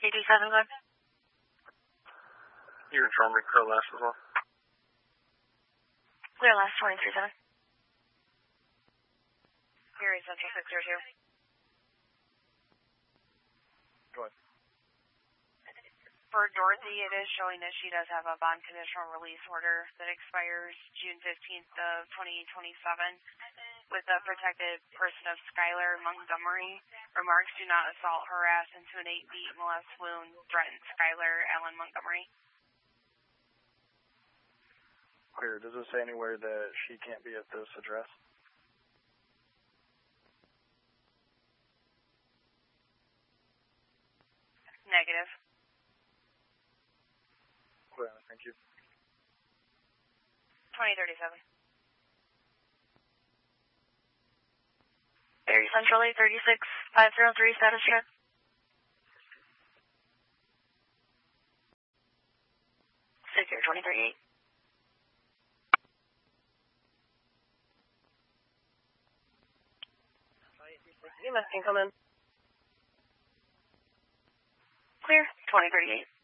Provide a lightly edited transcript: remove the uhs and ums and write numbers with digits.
CT7 going. You're trying to clear last as well. Clear last 23-7. Erie Central 602. Go ahead. For Dorothy, it is showing that she does have a bond conditional release order that expires June 15th of 2027 with the protected person of Skylar Montgomery. Remarks: do not assault, harass, intimidate, beat, molest, wound, threaten Skylar Allen Montgomery. Clear. Does it say anywhere that she can't be at this address? Negative. Clear. Thank you. 2037. Erie Central 836, 503, status check. Secure 238. EMS can come in. Clear 2038.